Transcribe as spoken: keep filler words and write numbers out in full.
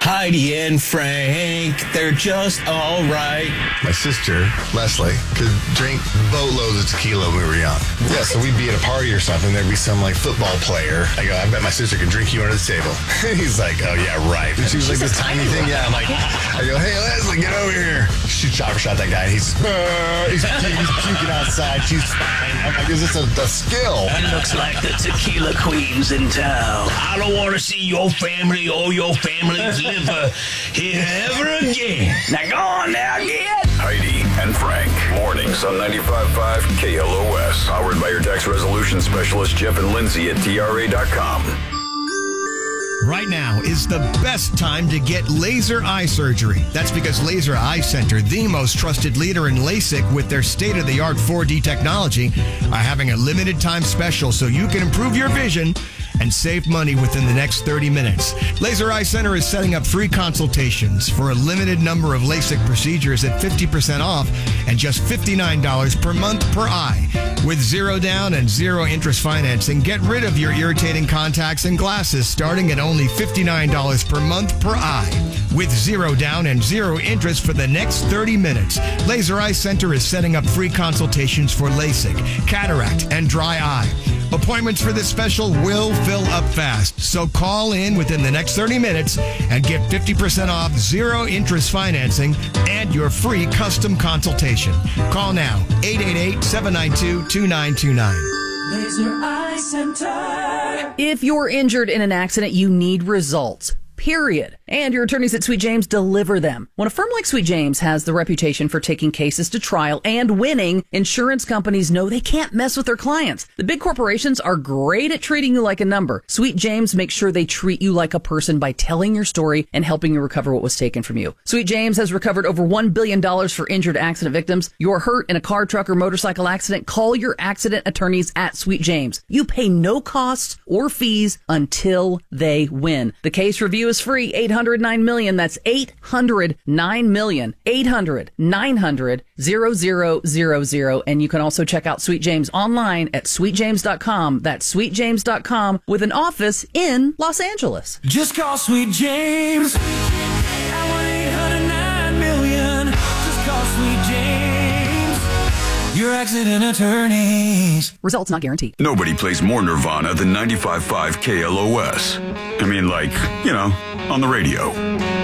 Heidi and Frank, they're just all right. My sister, Leslie, could drink boatloads of tequila when we were young. Yeah, so we'd be at a party or something. There'd be some, like, football player. I go, I bet my sister can drink you under the table. He's like, oh, yeah, right. And she was like, this tiny thing. Yeah, I'm like, I go, hey, Leslie, get over here. She shot for shot that guy. He's, uh, he's, he's puking outside. She's fine. I'm like, is this a, a skill? It looks like the tequila queen's in town. I don't want to see your family or your family's liver here ever again. Now go on now, kid. Heidi and Frank. Mornings on ninety-five point five K L O S. Powered by your tax resolution specialist, Jeff and Lindsay at T R A dot com. Right now is the best time to get laser eye surgery. That's because Laser Eye Center, the most trusted leader in LASIK with their state-of-the-art four D technology, are having a limited time special so you can improve your vision and save money within the next thirty minutes. Laser Eye Center is setting up free consultations for a limited number of LASIK procedures at fifty percent off and just fifty-nine dollars per month per eye. With zero down and zero interest financing, get rid of your irritating contacts and glasses starting at only fifty-nine dollars per month per eye. With zero down and zero interest for the next thirty minutes, Laser Eye Center is setting up free consultations for LASIK, cataract, and dry eye. Appointments for this special will fill up fast, so call in within the next thirty minutes and get fifty percent off zero interest financing and your free custom consultation. Call now, eight eight eight, seven nine two, two nine two nine. Laser Eye Center. If you're injured in an accident, you need results. Period. And your attorneys at Sweet James deliver them. When a firm like Sweet James has the reputation for taking cases to trial and winning, insurance companies know they can't mess with their clients. The big corporations are great at treating you like a number. Sweet James makes sure they treat you like a person by telling your story and helping you recover what was taken from you. Sweet James has recovered over one billion dollars for injured accident victims. You're hurt in a car, truck, or motorcycle accident, call your accident attorneys at Sweet James. You pay no costs or fees until they win. The case review is free. eight hundred nine million. That's eight hundred nine million. eight hundred nine hundred zero zero zero zero. And you can also check out Sweet James online at sweet james dot com. That's sweet james dot com with an office in Los Angeles. Just call Sweet James at one eight hundred nine million. Just call Sweet James, your accident attorneys. Results not guaranteed. Nobody plays more Nirvana than ninety-five point five K L O S. I mean, like, you know, on the radio.